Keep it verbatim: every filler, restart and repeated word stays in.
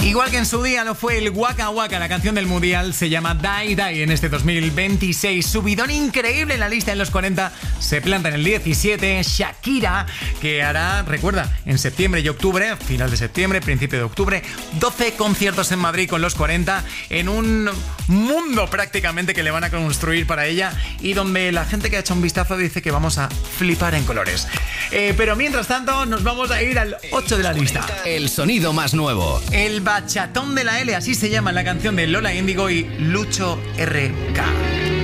Igual que en su día lo fue el Waka Waka, la canción del Mundial, se llama Die Die en este dos mil veintiséis. Subidón increíble en la lista en los cuarenta, se planta en el diecisiete. Shakira, que hará, recuerda, en septiembre y octubre, final de septiembre, principio de octubre, doce conciertos en Madrid con los cuarenta, en un mundo prácticamente que le van a construir para ella y donde la gente que ha hecho un vistazo dice que vamos a flipar en colores. Eh, pero mientras tanto, nos vamos a ir al ocho de la lista. El sonido más nuevo. El bachatón de la L, así se llama la canción de Lola Índigo y Lucho R K.